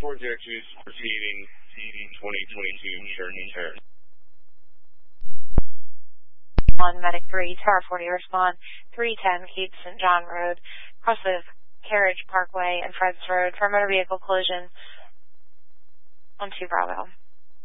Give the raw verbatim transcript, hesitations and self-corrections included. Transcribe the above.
four zero two receiving twenty twenty-two Sheridan Terrace. One Medic three, Tower forty, respond. three ten Keith Saint John Road, across the Carriage Parkway and Freds Road for a motor vehicle collision on two Bravo.